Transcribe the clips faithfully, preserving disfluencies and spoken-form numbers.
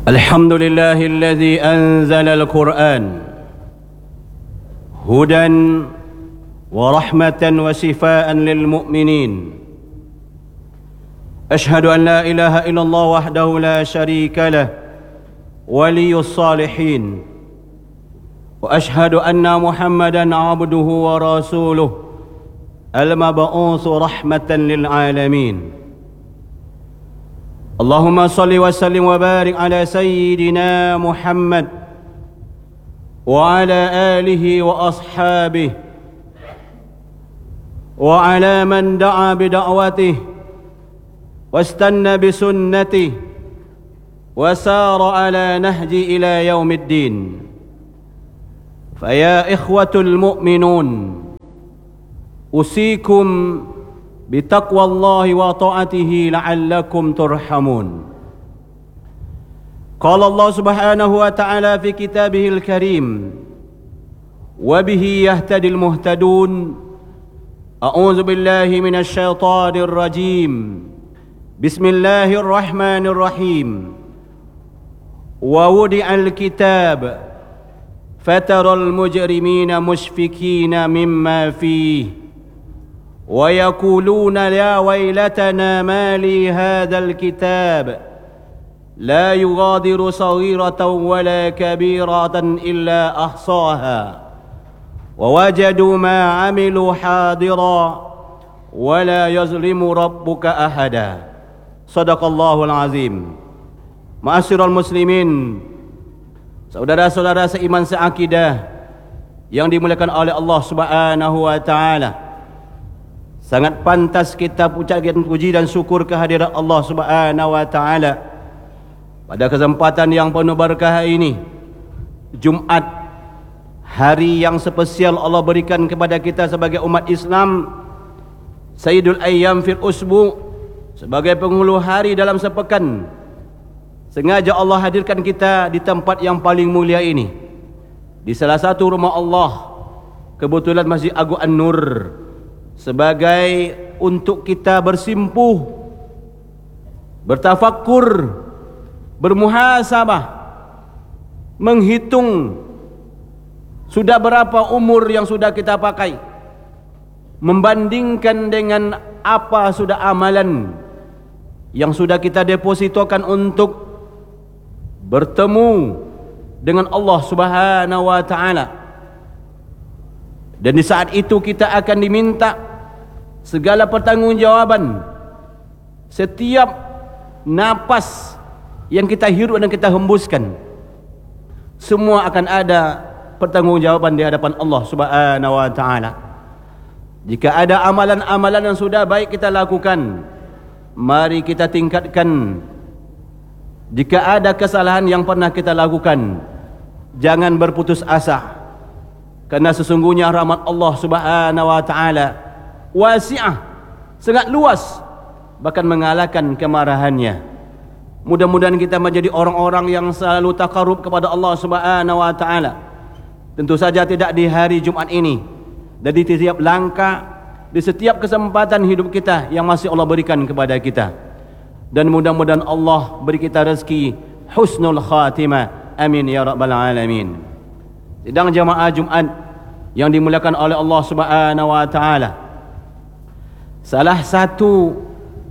الحمد لله الذي أنزل القرآن هدى ورحمة وشفاء للمؤمنين. أشهد أن لا إله إلا الله وحده لا شريك له ولي الصالحين، وأشهد أن محمدا عبده ورسوله المبعوث رحمة للعالمين. اللهم صل وسلم وبارك على سيدنا محمد وعلى آله وأصحابه وعلى من دعا بدعوته واستنى بسنته وسار على نهجه إلى يوم الدين. فيا إخوة المؤمنون، أوصيكم بتقوى الله وطاعته لعلكم ترحمون. قال الله سبحانه وتعالى في كتابه الكريم: وبه يهتدي المهتدون. أعوذ بالله من الشيطان الرجيم. بسم الله الرحمن الرحيم. ووضع الكتاب فترى المجرمين مشفقين مما فيه ويقولون يا ويلتنا ما لي هذا الكتاب لا يغادر صغيرة ولا كبيرة إلا أحصاها ووجدوا ما عملوا حاضرا ولا يظلم ربك أحدا. صدق الله العظيم. Ma'asyiral muslimin, saudara-saudara seiman seakidah yang dimuliakan oleh Allah Subhanahu wa taala, sangat pantas kita ucapkan puji dan syukur kehadirat Allah Subhanahu wa taala pada kesempatan yang penuh berkah ini, Jumat, hari yang spesial Allah berikan kepada kita sebagai umat Islam, Sayyidul Ayyam fil Usbu, sebagai penghulu hari dalam sepekan. Sengaja Allah hadirkan kita di tempat yang paling mulia ini, di salah satu rumah Allah, kebetulan Masjid Agung An-Nur, sebagai untuk kita bersimpuh, bertafakkur, bermuhasabah, menghitung sudah berapa umur yang sudah kita pakai, membandingkan dengan apa sudah amalan yang sudah kita depositokan untuk bertemu dengan Allah Subhanahu wa taala. Dan di saat itu kita akan diminta segala pertanggungjawaban setiap napas yang kita hirup dan kita hembuskan. Semua akan ada pertanggungjawaban di hadapan Allah Subhanahu wa taala. Jika ada amalan-amalan yang sudah baik kita lakukan, mari kita tingkatkan. Jika ada kesalahan yang pernah kita lakukan, jangan berputus asa, karena sesungguhnya rahmat Allah Subhanahu wa taala wasi'ah, sangat luas, bahkan mengalahkan kemarahannya. Mudah-mudahan kita menjadi orang-orang yang selalu takarub kepada Allah Subhanahu wa taala. Tentu saja tidak di hari Jumat ini, dan di setiap langkah, di setiap kesempatan hidup kita yang masih Allah berikan kepada kita. Dan mudah-mudahan Allah beri kita rezeki husnul khatimah. Amin ya rabbal alamin. Sidang jamaah Jumat yang dimuliakan oleh Allah Subhanahu wa taala, salah satu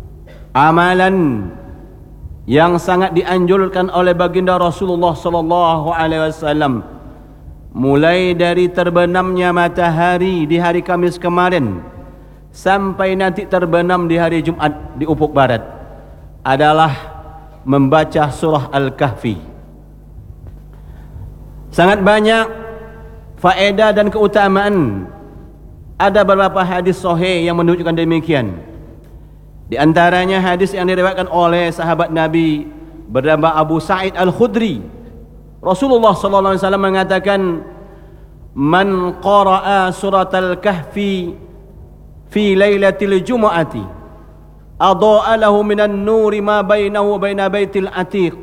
amalan yang sangat dianjurkan oleh baginda Rasulullah sallallahu alaihi wasallam, mulai dari terbenamnya matahari di hari Kamis kemarin sampai nanti terbenam di hari Jumat di ufuk barat, adalah membaca surah Al-Kahfi. Sangat banyak faedah dan keutamaan. Ada beberapa hadis sahih yang menunjukkan demikian. Di antaranya hadis yang diriwayatkan oleh sahabat Nabi bernama Abu Sa'id Al-Khudri. Rasulullah sallallahu alaihi wasallam mengatakan, "Man qara'a surat Al-Kahfi fi lailatil jumu'ati adha'a lahu minan nuri ma bainahu wa baina baitil atiq."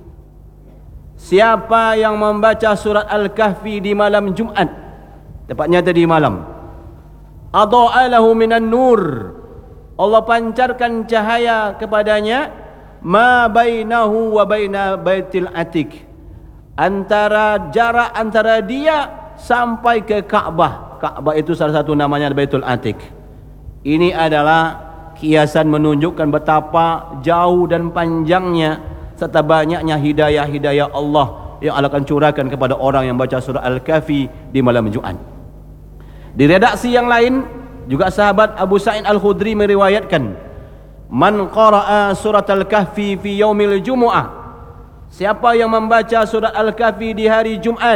Siapa yang membaca surat Al-Kahfi di malam Jumat, tepatnya tadi malam, adha'a lahu minan nur, Allah pancarkan cahaya kepadanya ma bainahu wa baina baitil atiq, antara jarak antara dia sampai ke Kaabah. Kaabah itu salah satu namanya Baitul Atiq. Ini adalah kiasan menunjukkan betapa jauh dan panjangnya serta banyaknya hidayah-hidayah Allah yang Allah akan curahkan kepada orang yang baca surah Al-Kahfi di malam Jumat. Di redaksi yang lain juga sahabat Abu Sa'id Al-Khudri meriwayatkan, man qara'a surat Al-Kahfi fi yaumil jumu'ah, siapa yang membaca surat Al-Kahfi di hari Jumat,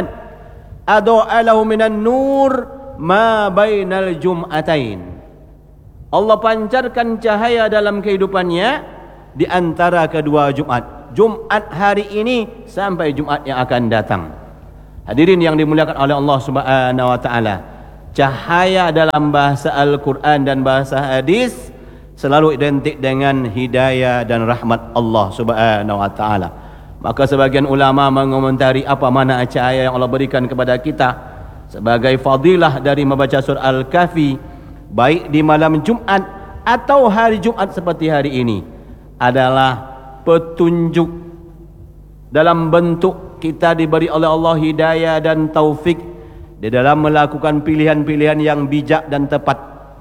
adaa lahu minan nur ma bainal jum'atain, Allah pancarkan cahaya dalam kehidupannya di antara kedua Jumat, Jumat hari ini sampai Jumat yang akan datang. Hadirin yang dimuliakan oleh Allah Subhanahu wa taala, cahaya dalam bahasa Al-Quran dan bahasa hadis selalu identik dengan hidayah dan rahmat Allah Subhanahu wa taala. Maka sebagian ulama mengomentari apa makna cahaya yang Allah berikan kepada kita sebagai fadilah dari membaca surah Al-Kahfi baik di malam Jumat atau hari Jumat seperti hari ini adalah petunjuk dalam bentuk kita diberi oleh Allah hidayah dan taufik di dalam melakukan pilihan-pilihan yang bijak dan tepat,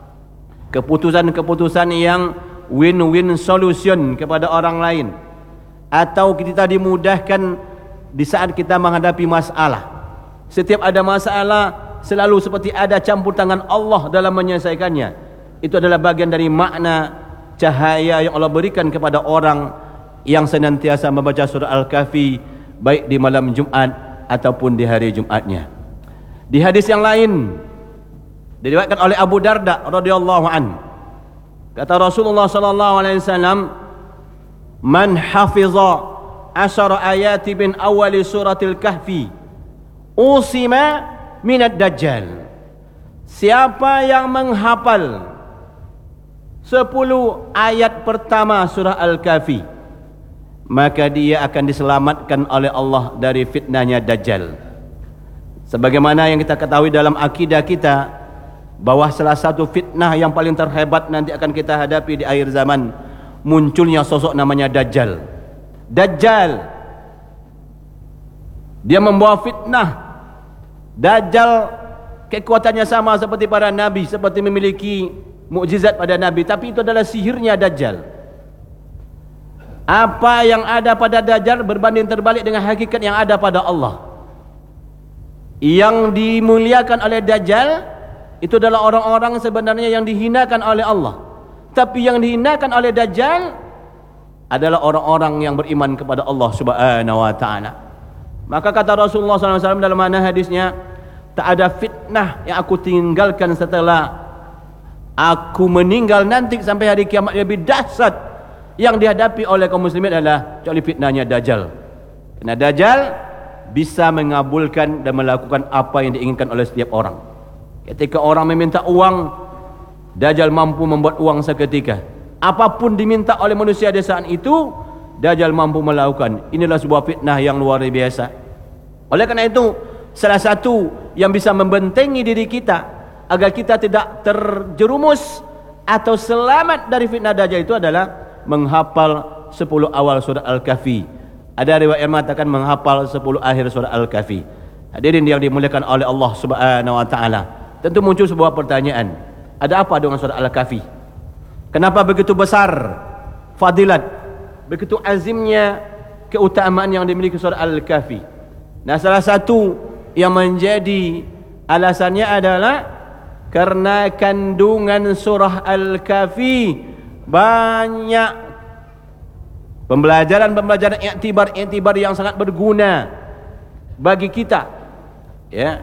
keputusan-keputusan yang win-win solution kepada orang lain, atau kita dimudahkan di saat kita menghadapi masalah. Setiap ada masalah selalu seperti ada campur tangan Allah dalam menyelesaikannya. Itu adalah bagian dari makna cahaya yang Allah berikan kepada orang yang senantiasa membaca surah Al-Kahfi baik di malam Jumat ataupun di hari Jumatnya. Di hadis yang lain diriwayatkan oleh Abu Darda radhiyallahu an, kata Rasulullah sallallahu alaihi wasallam, man hafiza ashara ayati min awali suratil kahfi usima minad dajjal, siapa yang menghafal sepuluh ayat pertama surah Al-Kahfi maka dia akan diselamatkan oleh Allah dari fitnahnya Dajjal. Sebagaimana yang kita ketahui dalam akidah kita bahwa salah satu fitnah yang paling terhebat nanti akan kita hadapi di akhir zaman, munculnya sosok namanya Dajjal. Dajjal, dia membawa fitnah. Dajjal kekuatannya sama seperti para nabi, seperti memiliki mukjizat pada nabi, tapi itu adalah sihirnya Dajjal. Apa yang ada pada Dajjal berbanding terbalik dengan hakikat yang ada pada Allah. Yang dimuliakan oleh Dajjal itu adalah orang-orang sebenarnya yang dihinakan oleh Allah. Tapi yang dihinakan oleh Dajjal adalah orang-orang yang beriman kepada Allah Subhanahu wa taala. Maka kata Rasulullah sallallahu alaihi wasallam dalam mana hadisnya, tak ada fitnah yang aku tinggalkan setelah aku meninggal nanti sampai hari kiamat lebih dahsyat yang dihadapi oleh kaum muslimin adalah kecuali fitnahnya Dajjal. Karena Dajjal bisa mengabulkan dan melakukan apa yang diinginkan oleh setiap orang. Ketika orang meminta uang, Dajjal mampu membuat uang seketika. Apapun diminta oleh manusia di saat itu, Dajjal mampu melakukan. Inilah sebuah fitnah yang luar biasa. Oleh karena itu, salah satu yang bisa membentengi diri kita agar kita tidak terjerumus atau selamat dari fitnah Dajjal itu adalah menghafal sepuluh awal surah Al-Kahfi. Ada riwayat yang mengatakan menghafal sepuluh akhir surah Al-Kahfi. Hadirin yang dimuliakan oleh Allah Subhanahu wa taala, tentu muncul sebuah pertanyaan, ada apa dengan surah Al-Kahfi? Kenapa begitu besar fadilat, begitu azimnya keutamaan yang dimiliki surah Al-Kahfi? Nah, salah satu yang menjadi alasannya adalah karena kandungan surah Al-Kahfi banyak pembelajaran-pembelajaran iktibar-iktibar yang sangat berguna bagi kita. Ya.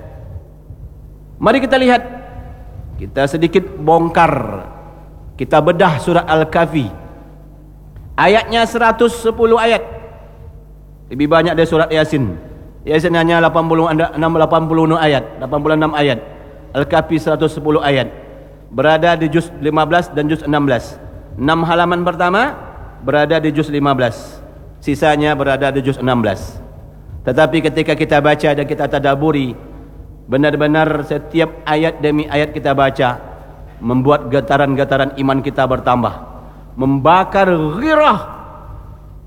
Mari kita lihat, kita sedikit bongkar, kita bedah surah Al-Kahfi. Ayatnya seratus sepuluh ayat. Lebih banyak dari surat Yasin. Yasin hanya delapan puluh enam ayat, delapan puluh enam ayat. Al-Kahfi seratus sepuluh ayat. Berada di juz lima belas dan juz enam belas. enam halaman pertama berada di juz lima belas, sisanya berada di juz enam belas. Tetapi ketika kita baca dan kita tadabburi, benar-benar setiap ayat demi ayat kita baca membuat getaran-getaran iman kita bertambah, membakar ghirah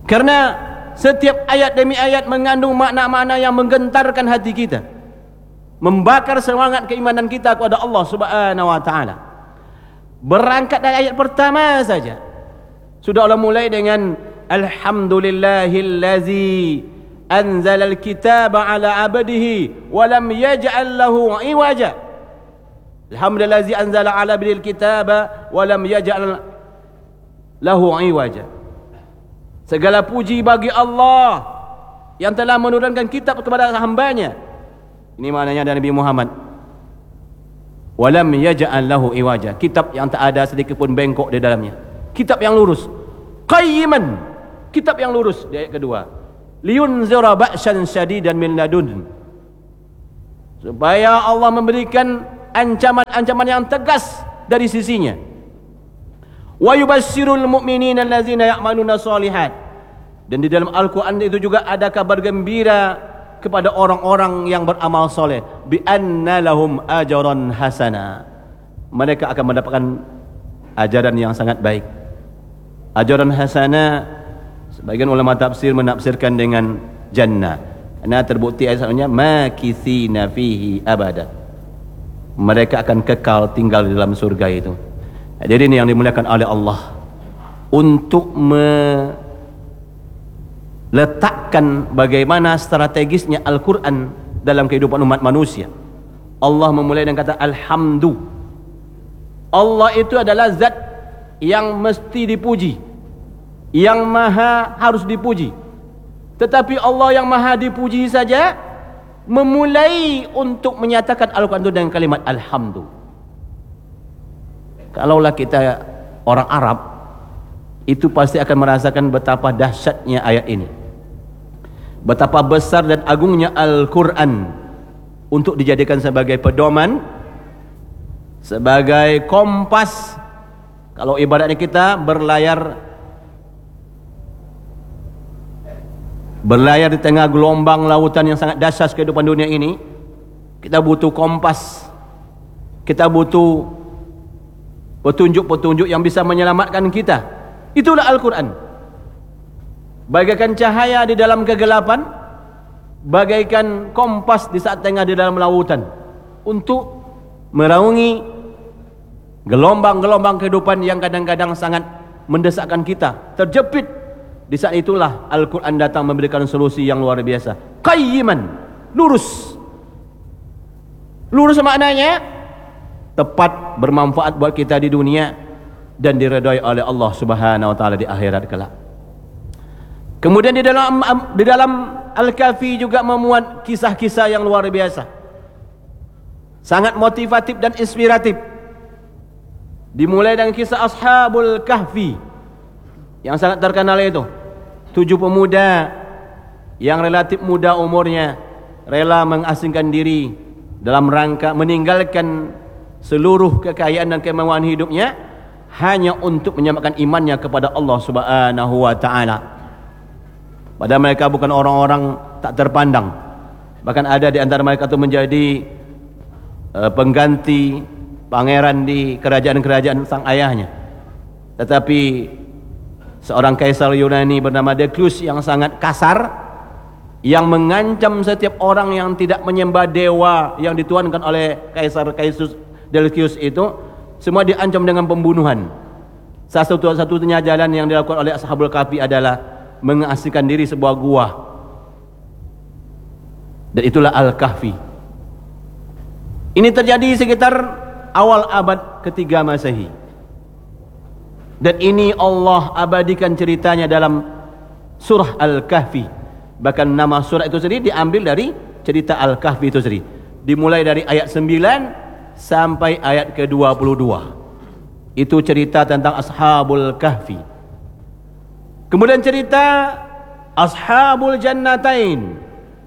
Karena setiap ayat demi ayat mengandung makna-makna yang menggentarkan hati kita, membakar semangat keimanan kita kepada Allah Subhanahu wa taala. Berangkat dari ayat pertama saja sudah Allah mulai dengan alhamdulillahillazi anzala alkitaba ala abdihi wa lam yaj'al lahu iwaja. Alhamdulillazi anzala ala abdihi alkitaba wa lam yaj'al lahu iwaja. Segala puji bagi Allah yang telah menurunkan kitab kepada hambanya. Ini maknanya dari Nabi Muhammad. Walam yaj'al lahu iwaja. Kitab yang tak ada sedikit pun bengkok di dalamnya. Kitab yang lurus. Qayyiman. Kitab yang lurus. Di ayat kedua. Liyunzira ba'san syadidan min ladun. Supaya Allah memberikan ancaman-ancaman yang tegas dari sisinya. Wa yubasyirul mu'minina allazina ya'maluna shalihat. Dan di dalam Al-Quran itu juga ada kabar gembira kepada orang-orang yang beramal soleh, bi anna lahum ajran hasana. Mereka akan mendapatkan ajaran yang sangat baik. Ajaran hasana, sebagian ulama tafsir menafsirkan dengan jannah. Karena terbukti ayatnya makithina fihi abada. Mereka akan kekal tinggal di dalam surga itu. Jadi ini yang dimuliakan oleh Allah, untuk meletakkan bagaimana strategisnya Al-Quran dalam kehidupan umat manusia. Allah memulai dengan kata alhamdu. Allah itu adalah zat yang mesti dipuji, yang maha harus dipuji. Tetapi Allah yang maha dipuji saja memulai untuk menyatakan Al-Quran itu dengan kalimat alhamdu. Kalaulah kita orang Arab, itu pasti akan merasakan betapa dahsyatnya ayat ini, betapa besar dan agungnya Al-Quran untuk dijadikan sebagai pedoman, sebagai kompas. Kalau ibaratnya kita berlayar berlayar di tengah gelombang lautan yang sangat dahsyat kehidupan dunia ini, kita butuh kompas, kita butuh petunjuk-petunjuk yang bisa menyelamatkan kita. Itulah Al-Quran. Bagaikan cahaya di dalam kegelapan, bagaikan kompas di saat tengah di dalam lautan, untuk meraungi gelombang-gelombang kehidupan yang kadang-kadang sangat mendesakkan kita, terjepit. Di saat itulah Al-Quran datang memberikan solusi yang luar biasa. Qayyiman, lurus. Lurus maknanya tepat, bermanfaat buat kita di dunia dan diredai oleh Allah Subhanahu wa taala di akhirat kelak. Kemudian di dalam di dalam Al-Kahfi juga memuat kisah-kisah yang luar biasa, sangat motivatif dan inspiratif. Dimulai dengan kisah Ashabul Kahfi yang sangat terkenal, itu tujuh pemuda yang relatif muda umurnya rela mengasingkan diri dalam rangka meninggalkan seluruh kekayaan dan kemewahan hidupnya hanya untuk menyelamatkan imannya kepada Allah Subhanahu wa taala. Padahal mereka bukan orang-orang tak terpandang. Bahkan ada di antara mereka itu menjadi uh, pengganti pangeran di kerajaan-kerajaan sang ayahnya. Tetapi seorang kaisar Yunani bernama Decius yang sangat kasar, yang mengancam setiap orang yang tidak menyembah dewa yang dituankan oleh kaisar Decius Decius itu, semua diancam dengan pembunuhan. Satu-satunya jalan yang dilakukan oleh Ashabul Kahfi adalah mengasingkan diri sebuah gua, dan itulah Al-Kahfi. Ini terjadi sekitar awal abad ketiga Masehi, dan ini Allah abadikan ceritanya dalam surah Al-Kahfi. Bahkan nama surah itu sendiri diambil dari cerita Al-Kahfi itu sendiri. Dimulai dari ayat sembilan sampai ayat ke dua puluh dua. Itu cerita tentang Ashabul Kahfi. Kemudian cerita Ashabul Jannatain.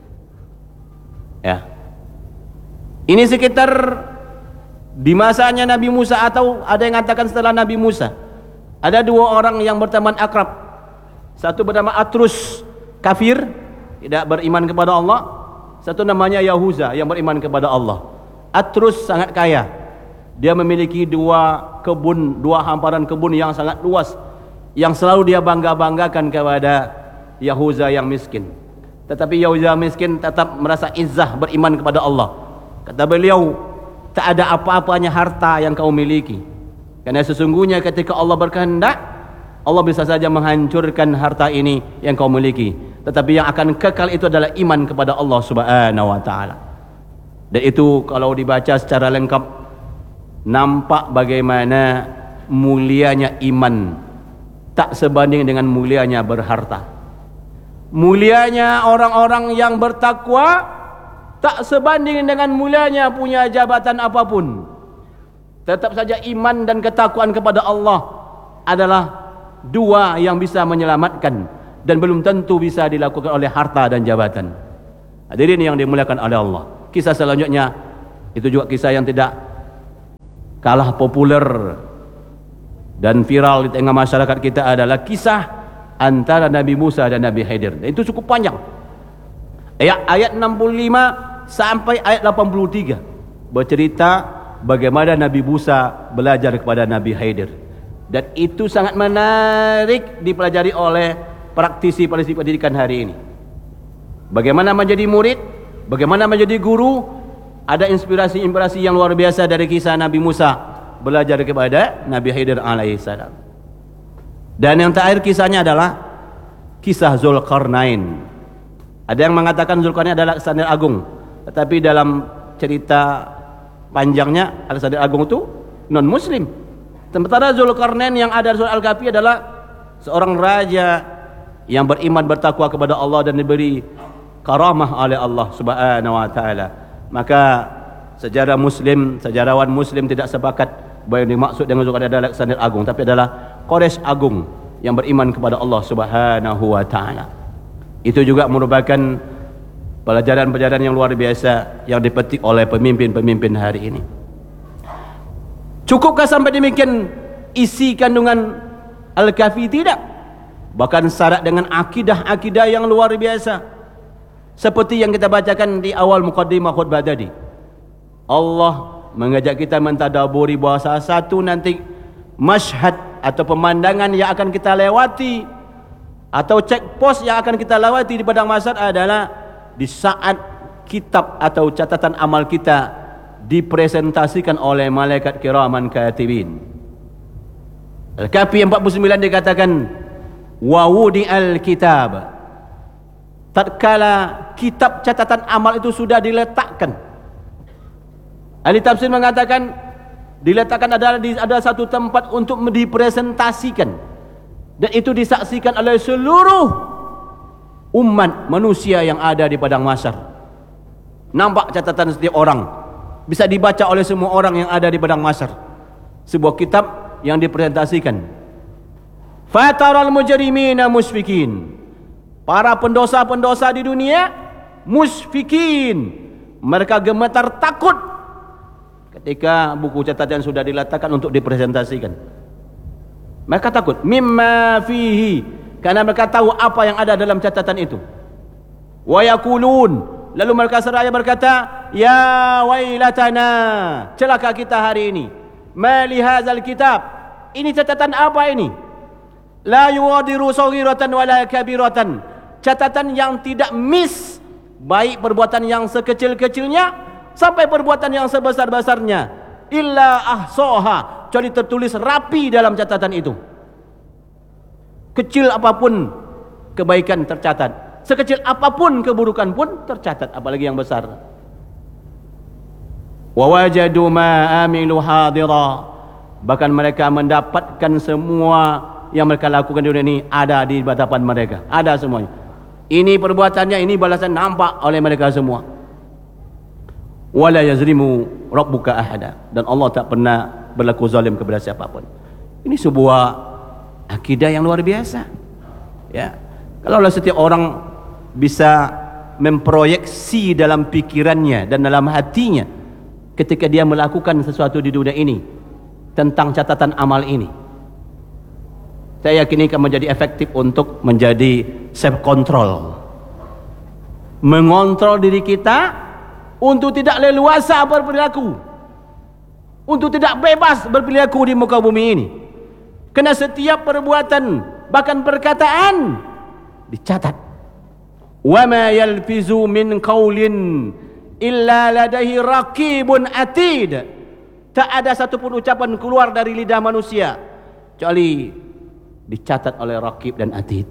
Ya. Ini sekitar di masanya Nabi Musa, atau ada yang mengatakan setelah Nabi Musa. Ada dua orang yang berteman akrab. Satu bernama Atrus, kafir, tidak beriman kepada Allah. Satu namanya Yahuza, yang beriman kepada Allah. Atrus sangat kaya. Dia memiliki dua kebun, dua hamparan kebun yang sangat luas, yang selalu dia bangga-banggakan kepada Yahuza yang miskin. Tetapi Yahuza miskin tetap merasa izzah beriman kepada Allah. Kata beliau, tak ada apa-apanya harta yang kau miliki, karena sesungguhnya ketika Allah berkehendak, Allah bisa saja menghancurkan harta ini yang kau miliki, tetapi yang akan kekal itu adalah iman kepada Allah Subhanahu wa taala. Dan itu kalau dibaca secara lengkap, nampak bagaimana mulianya iman tak sebanding dengan mulianya berharta. Mulianya orang-orang yang bertakwa tak sebanding dengan mulianya punya jabatan apapun. Tetap saja iman dan ketakwaan kepada Allah adalah dua yang bisa menyelamatkan, dan belum tentu bisa dilakukan oleh harta dan jabatan. Hadirin yang dimuliakan oleh Allah, kisah selanjutnya itu juga kisah yang tidak kalah populer dan viral di tengah masyarakat kita, adalah kisah antara Nabi Musa dan Nabi Khidir. Itu cukup panjang. Ayat ayat enam puluh lima sampai ayat delapan puluh tiga bercerita bagaimana Nabi Musa belajar kepada Nabi Khidir. Dan itu sangat menarik dipelajari oleh praktisi-praktisi pendidikan hari ini. Bagaimana menjadi murid, bagaimana menjadi guru. Ada inspirasi-inspirasi yang luar biasa dari kisah Nabi Musa belajar kepada Nabi Khidir alaihissalam. Dan yang terakhir kisahnya adalah kisah Zulkarnain. Ada yang mengatakan Zulkarnain adalah Alexander Agung, tetapi dalam cerita panjangnya Alexander Agung itu non muslim. Sementara Zulkarnain yang ada di surah Al-Kahfi adalah seorang raja yang beriman bertakwa kepada Allah dan diberi karamah oleh Allah Subhanahu wa taala. Maka sejarah muslim, sejarawan muslim tidak sepakat bahwa yang dimaksud dengan Zulkarnain adalah Alexander Agung, tapi adalah Quraisy Agung yang beriman kepada Allah Subhanahu wa taala. Itu juga merupakan pelajaran-pelajaran yang luar biasa yang dipetik oleh pemimpin-pemimpin hari ini. Cukupkah sampai demikian isi kandungan Al-Kahfi? Tidak. Bahkan syarat dengan akidah-akidah yang luar biasa, seperti yang kita bacakan di awal muqaddimah khutbah tadi. Allah mengajak kita mentadaburi bahawa salah satu nanti masyhad atau pemandangan yang akan kita lewati atau checkpost yang akan kita lewati di padang mahsyar adalah di saat kitab atau catatan amal kita dipresentasikan oleh malaikat kiraman katibin. Al-Kahfi empat puluh sembilan dikatakan wa wudi'al kitab, tatkala kitab catatan amal itu sudah diletakkan. Ahli tafsir mengatakan diletakkan adalah di ada satu tempat untuk dipresentasikan, dan itu disaksikan oleh seluruh umat manusia yang ada di padang mahsyar. Nampak catatan setiap orang, bisa dibaca oleh semua orang yang ada di padang mahsyar. Sebuah kitab yang dipresentasikan. Fataral mujrimina musfikin, para pendosa-pendosa di dunia musfikin, mereka gemetar takut ketika buku catatan sudah diletakkan untuk dipresentasikan. Mereka takut mimma fihi, karena mereka tahu apa yang ada dalam catatan itu. Wa yaqulun, lalu mereka seraya berkata, ya wailatana, celaka kita hari ini. Ma li hadzal kitab, ini catatan apa ini? La yuwadiru saghiratan wala kabiratan, catatan yang tidak miss, baik perbuatan yang sekecil-kecilnya sampai perbuatan yang sebesar-besarnya, illa ahsaha, kecuali tertulis rapi dalam catatan itu. Kecil apapun kebaikan tercatat, sekecil apapun keburukan pun tercatat, apalagi yang besar. Wa wajadu ma amilu hadira, bahkan mereka mendapatkan semua yang mereka lakukan di dunia ini ada di hadapan mereka, ada semuanya. Ini perbuatannya, ini balasan nampak oleh mereka semua. Wala yazlimu rabbuka ahada, dan Allah tak pernah berlaku zalim kepada siapapun. Ini sebuah akidah yang luar biasa. Ya, kalau setiap orang bisa memproyeksi dalam pikirannya dan dalam hatinya ketika dia melakukan sesuatu di dunia ini tentang catatan amal ini, saya yakin ini akan menjadi efektif untuk menjadi self control, mengontrol diri kita untuk tidak leluasa berperilaku, untuk tidak bebas berperilaku di muka bumi ini. Karena setiap perbuatan, bahkan perkataan, dicatat. Wa ma yalfizu min qaulin illa ladaihi raqibun atid. Tak ada satu pun ucapan keluar dari lidah manusia kecuali dicatat oleh raqib dan atid.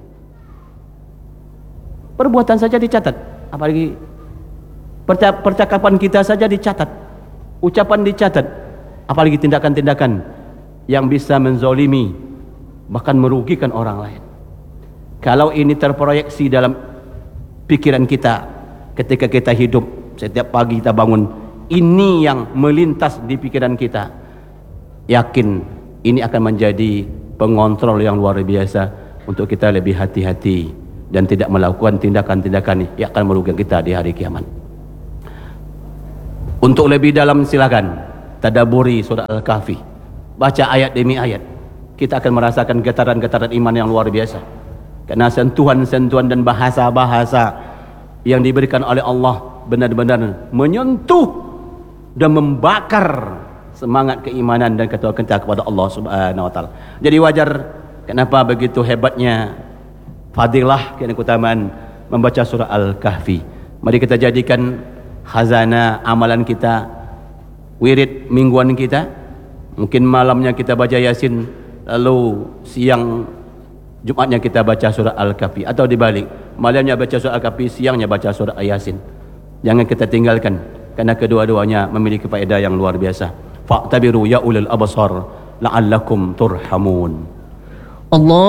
Perbuatan saja dicatat, apalagi percakapan kita saja dicatat, ucapan dicatat, apalagi tindakan-tindakan yang bisa menzolimi bahkan merugikan orang lain. Kalau ini terproyeksi dalam pikiran kita ketika kita hidup, setiap pagi kita bangun, ini yang melintas di pikiran kita, yakin ini akan menjadi pengontrol yang luar biasa untuk kita lebih hati-hati dan tidak melakukan tindakan-tindakan yang akan merugikan kita di hari kiamat. Untuk lebih dalam silakan tadabburi surah Al-Kahfi, baca ayat demi ayat, kita akan merasakan getaran-getaran iman yang luar biasa. Karena sentuhan-sentuhan dan bahasa-bahasa yang diberikan oleh Allah benar-benar menyentuh dan membakar semangat keimanan dan ketakwaan kita kepada Allah Subhanahu wa taala. Jadi wajar kenapa begitu hebatnya fadilah dan keutamaan membaca surah Al-Kahfi. Mari kita jadikan khazanah amalan kita, wirid mingguan kita. Mungkin malamnya kita baca Yasin, lalu siang Jumatnya kita baca surah Al-Kahfi, atau dibalik, malamnya baca surah Al-Kahfi, siangnya baca surah Yasin. Jangan kita tinggalkan, karena kedua-duanya memiliki faedah yang luar biasa. Fa'tabiru ya ulul absar la'allakum turhamun. Allah